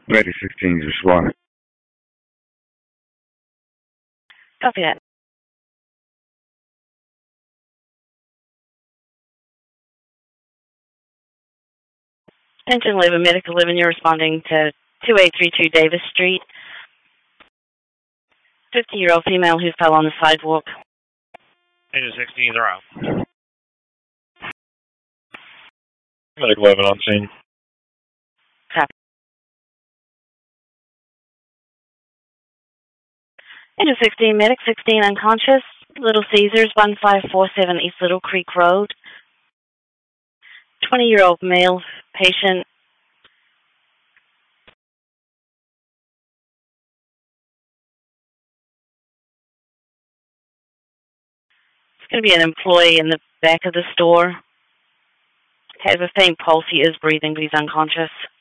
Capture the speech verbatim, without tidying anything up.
Ready sixteen is responding. Copy that. Attention eleven, Medic eleven, you're responding to two eight three two Davis Street. fifty-year-old female who fell on the sidewalk. Agent sixteen, they're out. Medic eleven on scene. Copy. Agent sixteen, Medic sixteen, unconscious. Little Caesars, one five four seven East Little Creek Road. twenty-year-old male patient. It's going to be an employee in the back of the store. Has a faint pulse. He is breathing, but he's unconscious.